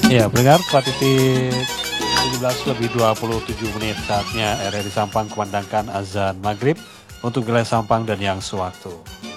Ya, pendengar, pada titik 17 lebih 27 menit saatnya RRI Sampang kumandangkan azan maghrib untuk wilayah Sampang dan yang sewaktu.